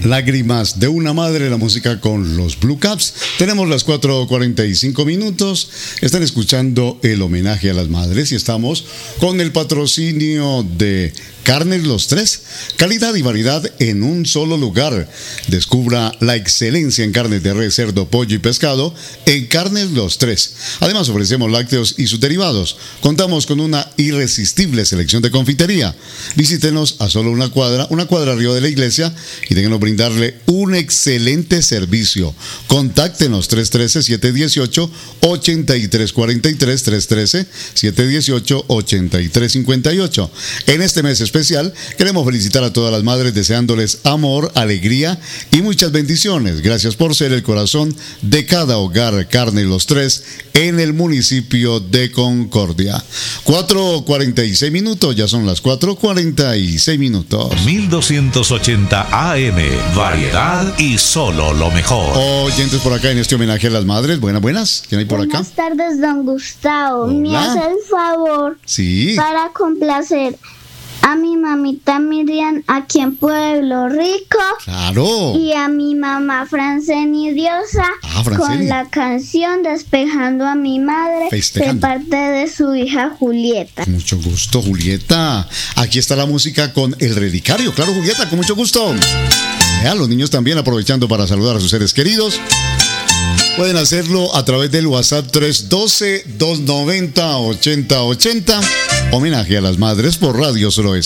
Lágrimas de una madre, la música con los Blue Caps. Tenemos las 4:45 minutos. Están escuchando el homenaje a las madres y estamos con el patrocinio de Carnes Los Tres, calidad y variedad en un solo lugar. Descubra la excelencia en carnes de res, cerdo, pollo y pescado en Carnes Los Tres. Además ofrecemos lácteos y sus derivados. Contamos con una irresistible selección de confitería. Visítenos a solo una cuadra arriba de la iglesia y déjenos brindarle un excelente servicio. Contáctenos 313-718-8343, 313-718-8358. En este mes especial queremos felicitar a todas las madres deseándoles amor, alegría y muchas bendiciones. Gracias por ser el corazón de cada hogar. Carnes Los Tres en el municipio de Concordia. 4:46 minutos, ya son las 4:46 minutos. 1280 AM, variedad y solo lo mejor. Oyentes por acá en este homenaje a las madres. Buenas. ¿Quién hay por acá? Buenas tardes, don Gustavo. Hola. ¿Me hace el favor Sí. para complacer a mi mamita Miriam aquí en Pueblo Rico? Claro. Y a mi mamá Franceni Diosa Franceni. con la canción Despejando a mi madre Festejando. de parte de su hija Julieta. Mucho gusto, Julieta. Aquí está la música con el relicario. Claro, Julieta, con mucho gusto. Los niños también aprovechando para saludar a sus seres queridos. Pueden hacerlo a través del WhatsApp 312-290-8080. Homenaje a las madres por Radio Suroeste.